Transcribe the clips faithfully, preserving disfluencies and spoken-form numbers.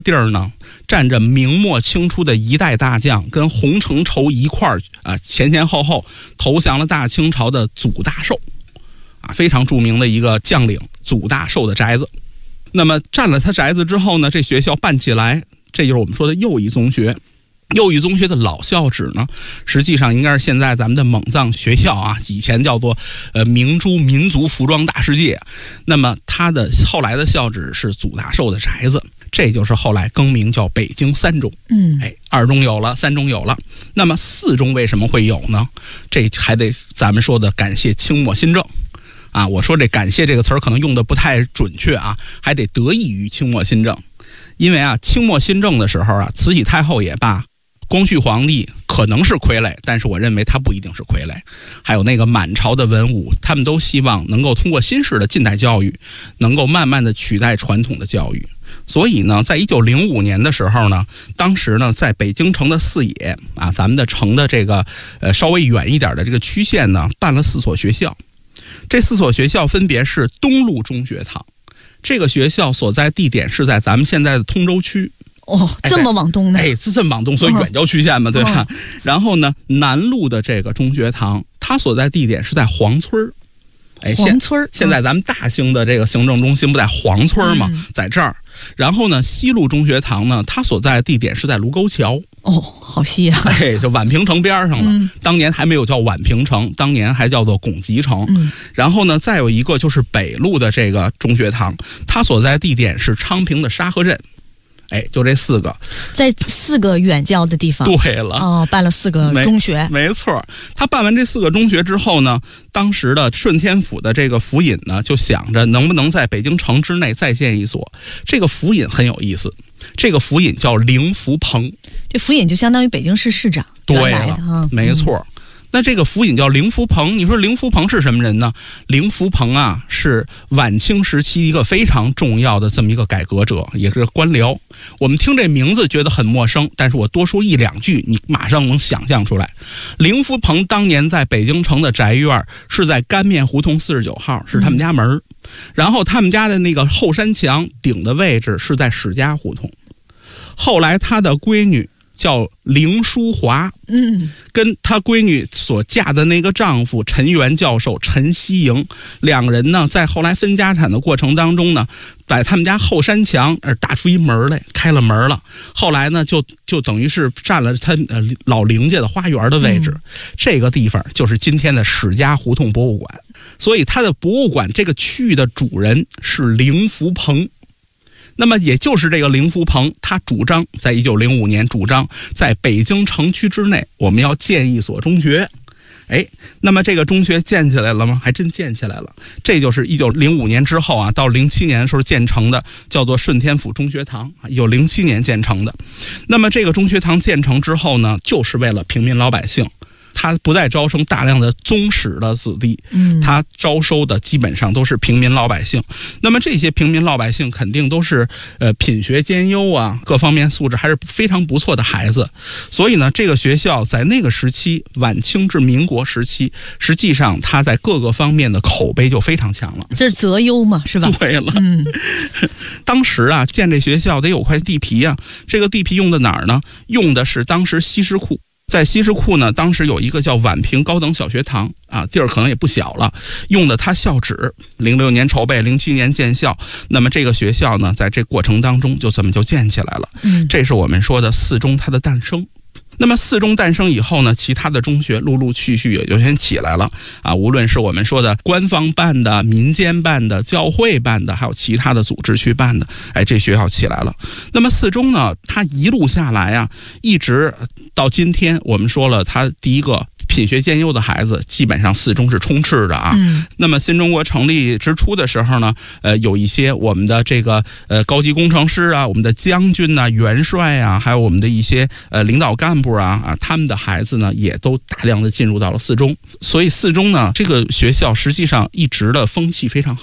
地儿呢，站着明末清初的一代大将，跟洪承畴一块儿啊，前前后后投降了大清朝的祖大寿，啊，非常著名的一个将领祖大寿的宅子。那么占了他宅子之后呢，这学校办起来，这就是我们说的右翼宗学。右翼宗学的老校址呢，实际上应该是现在咱们的蒙藏学校啊，以前叫做呃明珠民族服装大世界。那么它的后来的校址是祖大寿的宅子。这就是后来更名叫北京三中。 嗯， 哎，二中有了，三中有了，那么四中为什么会有呢？这还得咱们说的感谢清末新政啊。我说这感谢这个词儿可能用的不太准确啊，还得得益于清末新政。因为啊，清末新政的时候啊，慈禧太后也罢，光绪皇帝可能是傀儡，但是我认为他不一定是傀儡。还有那个满朝的文武，他们都希望能够通过新式的近代教育，能够慢慢的取代传统的教育。所以呢，在一九零五年的时候呢，当时呢，在北京城的四野啊，咱们的城的这个呃稍微远一点的这个区县呢，办了四所学校。这四所学校分别是东路中学堂，这个学校所在地点是在咱们现在的通州区。 哦，这么往东呢？ 哎，这么往东，所以远郊区县嘛，对吧？哦、然后呢，南路的这个中学堂，它所在地点是在黄村。哎， 黄村现在咱们大兴的这个行政中心不在黄村吗？ 嗯、 在这儿。然后呢，西路中学堂呢，它所在的地点是在卢沟桥。 哦，好西啊！ 哎，就宛平城边上了。 嗯、 当年还没有叫宛平城，当年还叫做拱集城。 嗯、 然后呢，再有一个就是北路的这个中学堂，它所在地点是昌平的沙河镇。哎，就这四个， 在四个远郊的地方。 对了， 哦，办了四个中学， 没, 没错。他办完这四个中学之后呢，当时的顺天府的这个府尹呢，就想着能不能在北京城之内再建一所。这个府尹很有意思，这个府尹叫凌福鹏。 这府尹就相当于北京市市长。 对了， 啊、 没错。嗯那这个府尹叫凌福鹏，你说凌福鹏是什么人呢？凌福鹏啊，是晚清时期一个非常重要的这么一个改革者，也是官僚。我们听这名字觉得很陌生，但是我多说一两句，你马上能想象出来。凌福鹏当年在北京城的宅院是在干面胡同四十九号，是他们家门、嗯、然后他们家的那个后山墙顶的位置是在史家胡同。后来他的闺女叫凌淑华， 嗯， 跟她闺女所嫁的那个丈夫陈元教授陈希莹，两人呢在后来分家产的过程当中呢，在他们家后山墙而打出一门来，开了门了。后来呢，就就等于是占了他呃老凌家的花园的位置、嗯。这个地方就是今天的史家胡同博物馆，所以它的博物馆这个区域的主人是凌福鹏。那么也就是这个凌福鹏，他主张在一九零五年主张在北京城区之内我们要建一所中学。哎，那么这个中学建起来了吗？还真建起来了。这就是一九零五年之后啊，到零七年的时候建成的，叫做顺天府中学堂，一九零七年建成的。那么这个中学堂建成之后呢，就是为了平民老百姓。他不再招生大量的宗室的子弟， 嗯， 他招收的基本上都是平民老百姓。那么这些平民老百姓肯定都是呃品学兼优啊，各方面素质还是非常不错的孩子。所以呢，这个学校在那个时期，晚清至民国时期，实际上他在各个方面的口碑就非常强了。 这是择优嘛，是吧？ 对了， 嗯， 当时啊，建这学校得有块地皮啊，这个地皮用的哪儿呢？用的是当时西什库。在西什库呢，当时有一个叫宛平高等小学堂啊，地儿可能也不小了，用的它校址。零六年筹备，零七年建校。那么这个学校呢，在这过程当中就这么就建起来了。 嗯， 这是我们说的四中它的诞生。那么四中诞生以后呢，其他的中学陆陆续续也就先起来了啊，无论是我们说的官方办的、民间办的、教会办的，还有其他的组织去办的，哎，这学校起来了。那么四中呢，它一路下来啊，一直到今天，我们说了，它第一个品学兼优的孩子，基本上四中是充斥的啊。 嗯， 那么新中国成立之初的时候呢，呃，有一些我们的这个呃高级工程师啊，我们的将军呐、啊、元帅啊，还有我们的一些呃领导干部啊啊，他们的孩子呢，也都大量的进入到了四中。所以四中呢，这个学校实际上一直的风气非常好。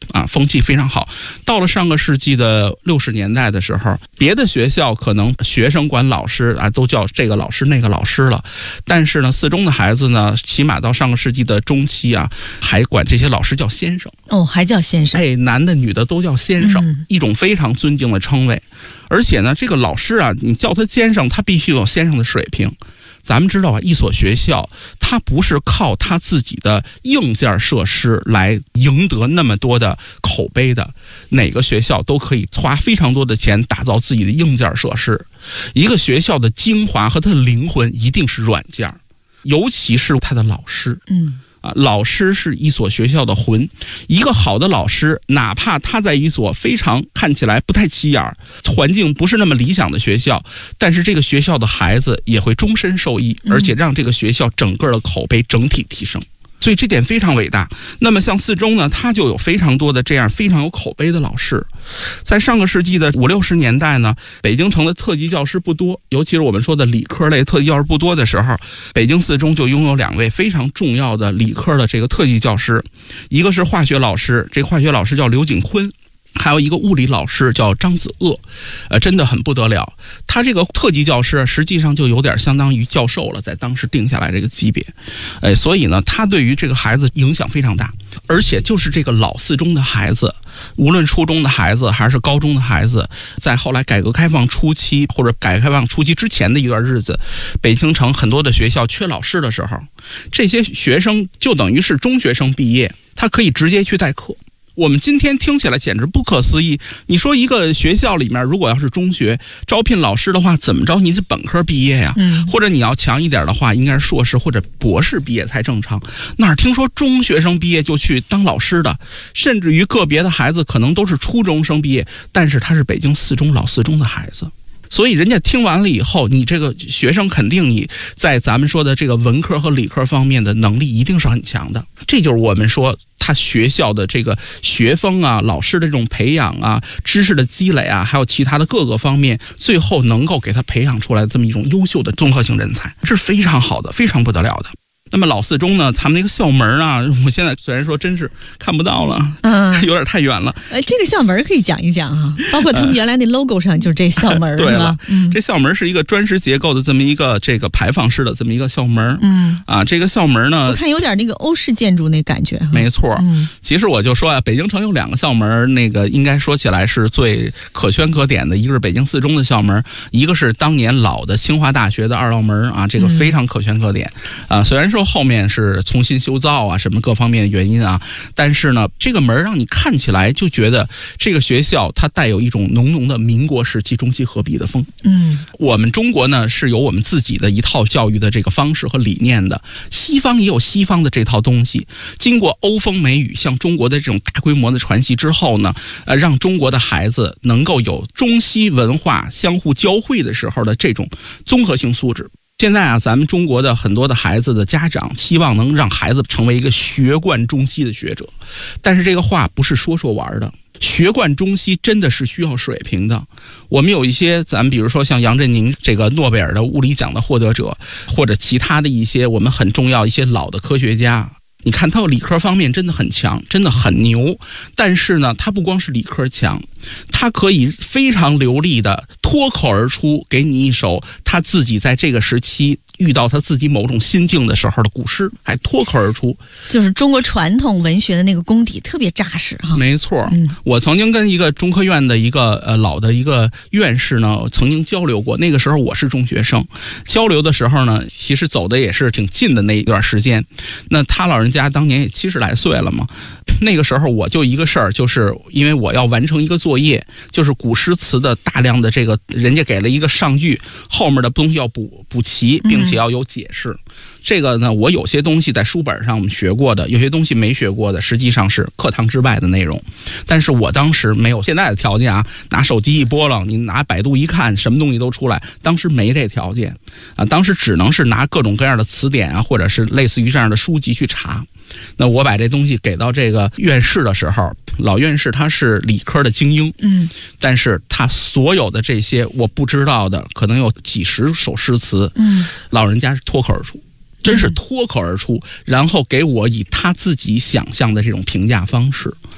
啊，风气非常好。到了上个世纪的六十年代的时候，别的学校可能学生管老师啊都叫这个老师那个老师了，但是呢，四中的孩子呢，起码到上个世纪的中期啊，还管这些老师叫先生。 哦，还叫先生？ 哎，男的女的都叫先生， 嗯、 一种非常尊敬的称谓。而且呢，这个老师啊，你叫他先生，他必须有先生的水平。咱们知道啊，一所学校它不是靠它自己的硬件设施来赢得那么多的口碑的，哪个学校都可以花非常多的钱打造自己的硬件设施。一个学校的精华和它的灵魂一定是软件，尤其是它的老师。 嗯。 啊，老师是一所学校的魂。一个好的老师，哪怕他在一所非常看起来不太起眼、环境不是那么理想的学校，但是这个学校的孩子也会终身受益，而且让这个学校整个的口碑整体提升。所以这点非常伟大。那么像四中呢，它就有非常多的这样非常有口碑的老师。在上个世纪的五六十年代呢，北京城的特级教师不多，尤其是我们说的理科类特级教师不多的时候，北京四中就拥有两位非常重要的理科的这个特级教师，一个是化学老师，这个化学老师叫刘景坤。还有一个物理老师叫张子鄂，呃，真的很不得了。他这个特级教师实际上就有点相当于教授了，在当时定下来这个级别，呃，所以呢，他对于这个孩子影响非常大。而且就是这个老四中的孩子，无论初中的孩子还是高中的孩子，在后来改革开放初期或者改革开放初期之前的一段日子，北京城很多的学校缺老师的时候，这些学生就等于是中学生毕业，他可以直接去代课。我们今天听起来简直不可思议。你说一个学校里面，如果要是中学招聘老师的话，怎么着你是本科毕业呀？嗯，或者你要强一点的话，应该是硕士或者博士毕业才正常。哪儿听说中学生毕业就去当老师的？甚至于个别的孩子可能都是初中生毕业，但是他是北京四中老四中的孩子。所以人家听完了以后，你这个学生肯定你在咱们说的这个文科和理科方面的能力一定是很强的。这就是我们说他学校的这个学风啊，老师的这种培养啊，知识的积累啊，还有其他的各个方面，最后能够给他培养出来这么一种优秀的综合性人才，这是非常好的，非常不得了的。那么老四中呢，他们那个校门啊，我现在虽然说真是看不到了，嗯，有点太远了。 呃，这个校门可以讲一讲啊，包括他们原来那 logo 上就是这校门，呃、 对了， 嗯， 这校门是一个砖石结构的这么一个这个排放式的这么一个校门，嗯，啊，这个校门呢， 我看有点那个欧式建筑那感觉。 没错， 嗯， 其实我就说啊，北京城有两个校门，那个应该说起来是最可圈可点的，一个是北京四中的校门，一个是当年老的清华大学的二道门啊，这个非常可圈可点，嗯、啊，虽然说后面是重新修造啊，什么各方面的原因啊，但是呢，这个门让你看起来就觉得这个学校它带有一种浓浓的民国时期中西合璧的风。嗯，我们中国呢是有我们自己的一套教育的这个方式和理念的，西方也有西方的这套东西。经过欧风美雨向中国的这种大规模的传习之后呢，呃，让中国的孩子能够有中西文化相互交汇的时候的这种综合性素质。现在啊，咱们中国的很多的孩子的家长期望能让孩子成为一个学贯中西的学者，但是这个话不是说说玩的。学贯中西真的是需要水平的。我们有一些咱们比如说像杨振宁这个诺贝尔的物理奖的获得者，或者其他的一些我们很重要一些老的科学家，你看他有理科方面真的很强，真的很牛，但是呢，他不光是理科强，他可以非常流利的脱口而出给你一首他自己在这个时期遇到他自己某种心境的时候的古诗，还脱口而出， 就是中国传统文学的那个功底特别扎实哈。 没错，嗯，我曾经跟一个中科院的一个呃老的一个院士呢，曾经交流过。那个时候我是中学生，交流的时候呢，其实走的也是挺近的那一段时间。那他老人家当年也七十来岁了嘛，那个时候我就一个事儿，就是因为我要完成一个作业，就是古诗词的大量的这个，人家给了一个上句，后面的东西要补补齐，并且要有解释。嗯，这个呢，我有些东西在书本上我们学过的，有些东西没学过的，实际上是课堂之外的内容。但是我当时没有现在的条件啊，拿手机一拨楞，你拿百度一看，什么东西都出来。当时没这条件啊，当时只能是拿各种各样的词典啊，或者是类似于这样的书籍去查。那我把这东西给到这个院士的时候，老院士他是理科的精英，嗯，但是他所有的这些我不知道的，可能有几十首诗词，嗯，老人家是脱口而出。真是脱口而出，然后给我以他自己想象的这种评价方式。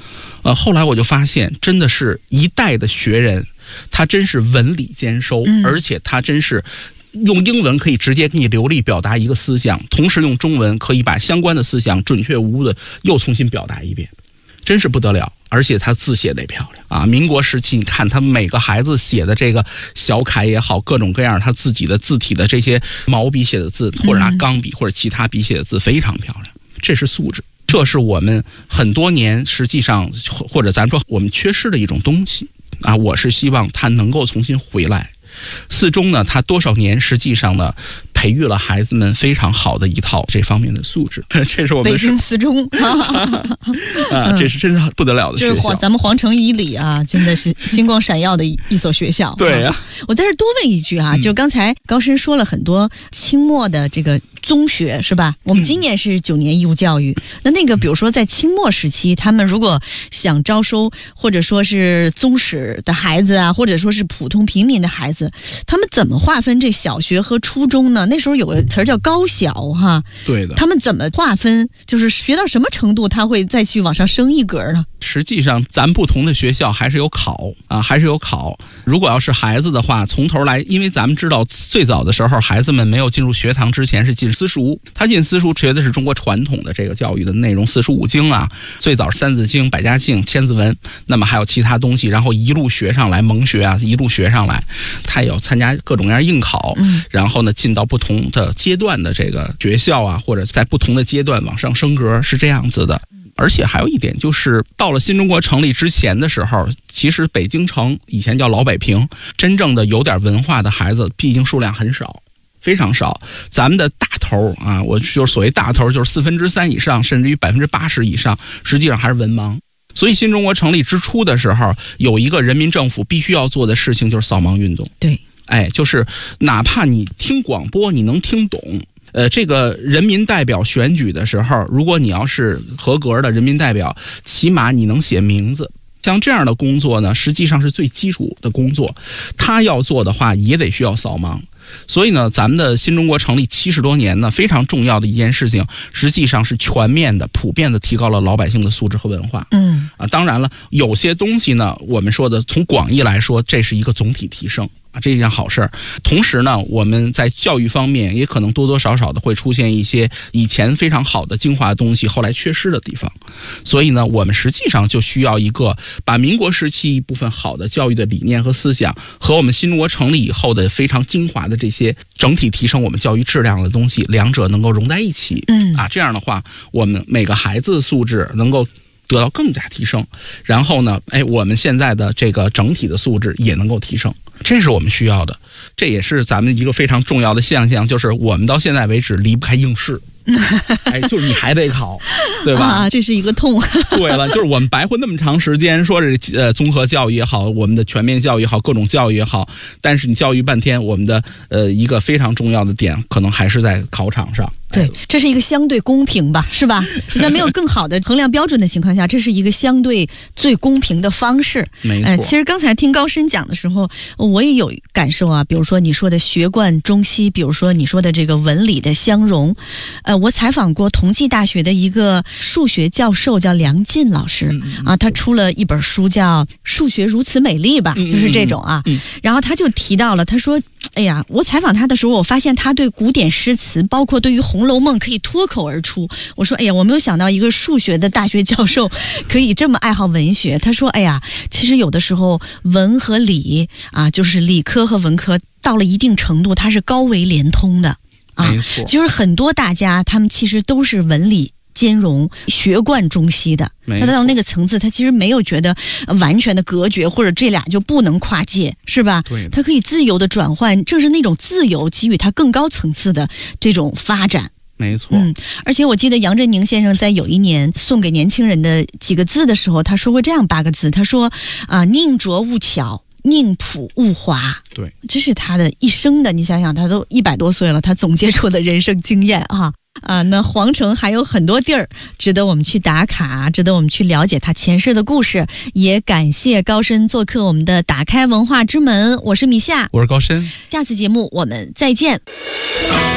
呃，后来我就发现，真的是一代的学人，他真是文理兼收， 嗯、 而且他真是用英文可以直接给你流利表达一个思想，同时用中文可以把相关的思想准确无误的又重新表达一遍，真是不得了。而且他字写得也漂亮啊！民国时期，你看他每个孩子写的这个小楷也好，各种各样他自己的字体的这些毛笔写的字，或者拿钢笔或者其他笔写的字，非常漂亮。这是素质，这是我们很多年实际上或者咱说我们缺失的一种东西啊！我是希望他能够重新回来。四中呢，他多少年实际上呢，培育了孩子们非常好的一套这方面的素质。这是我们北京四中啊，这是真是不得了的学校。 这是咱们皇城以里啊，真的是星光闪耀的一一所学校。 对呀、啊， 我在这多问一句啊，就刚才高深说了很多清末的这个宗学是吧？我们今年是九年义务教育，那那个比如说在清末时期，他们如果想招收或者说是宗室的孩子啊，或者说是普通平民的孩子，他们怎么划分这小学和初中呢？那时候有个词儿叫高小哈， 对的， 他们怎么划分？就是学到什么程度，他会再去往上升一格呢？ 实际上，咱不同的学校还是有考啊，还是有考。如果要是孩子的话，从头来，因为咱们知道最早的时候，孩子们没有进入学堂之前是进私塾，他进私塾学的是中国传统的这个教育的内容，四书五经啊，最早三字经、百家姓、千字文，那么还有其他东西，然后一路学上来，蒙学啊，一路学上来，他也要参加各种各样应考， 嗯， 然后呢，进到不同的阶段的这个学校啊，或者在不同的阶段往上升格，是这样子的。而且还有一点就是，到了新中国成立之前的时候，其实北京城以前叫老北平，真正的有点文化的孩子，毕竟数量很少，非常少。咱们的大头啊，我就是所谓大头，就是四分之三以上，甚至于百分之八十以上，实际上还是文盲。所以新中国成立之初的时候，有一个人民政府必须要做的事情就是扫盲运动。 对， 哎，就是哪怕你听广播，你能听懂。呃，这个人民代表选举的时候，如果你要是合格的人民代表，起码你能写名字。像这样的工作呢，实际上是最基础的工作，他要做的话也得需要扫盲。所以呢，咱们的新中国成立七十多年呢，非常重要的一件事情，实际上是全面的、普遍的提高了老百姓的素质和文化。 嗯啊，当然了，有些东西呢，我们说的从广义来说，这是一个总体提升。啊，这是一件好事儿。同时呢，我们在教育方面也可能多多少少的会出现一些以前非常好的精华的东西，后来缺失的地方。所以呢，我们实际上就需要一个把民国时期一部分好的教育的理念和思想，和我们新中国成立以后的非常精华的这些整体提升我们教育质量的东西，两者能够融在一起。 嗯啊，这样的话，我们每个孩子的素质能够得到更加提升，然后呢，哎，我们现在的这个整体的素质也能够提升，这是我们需要的。这也是咱们一个非常重要的现象，就是我们到现在为止离不开应试。哎，就是你还得考，对吧？ 啊，这是一个痛。 对了，就是我们白活那么长时间，说是呃综合教育也好，我们的全面教育也好，各种教育也好，但是你教育半天，我们的呃一个非常重要的点，可能还是在考场上。 对，这是一个相对公平吧，是吧？在没有更好的衡量标准的情况下，这是一个相对最公平的方式。 没错。 呃，其实刚才听高深讲的时候，我也有感受啊。比如说你说的学贯中西，比如说你说的这个文理的相融。呃，我采访过同济大学的一个数学教授，叫梁进老师、嗯、啊，他出了一本书叫《数学如此美丽》吧， 嗯、 就是这种啊、 嗯。 然后他就提到了，他说。哎呀，我采访他的时候，我发现他对古典诗词，包括对于《红楼梦》可以脱口而出。我说，哎呀，我没有想到一个数学的大学教授可以这么爱好文学。他说，哎呀，其实有的时候文和理啊，就是理科和文科到了一定程度，它是高维连通的啊。 没错， 就是很多大家他们其实都是文理兼容、学贯中西的。他到那个层次，他其实没有觉得完全的隔绝，或者这俩就不能跨界，是吧？ 对， 他可以自由的转换，正是那种自由给予他更高层次的这种发展。 没错， 嗯，而且我记得杨振宁先生在有一年送给年轻人的几个字的时候，他说过这样八个字，他说啊，宁拙勿巧，宁朴勿华。 对， 这是他的一生的，你想想，他都一百多岁了，他总结出的人生经验啊。啊，那皇城还有很多地儿值得我们去打卡，值得我们去了解它前世的故事。也感谢高深做客我们的打开文化之门，我是米夏， 我是高深， 下次节目我们再见。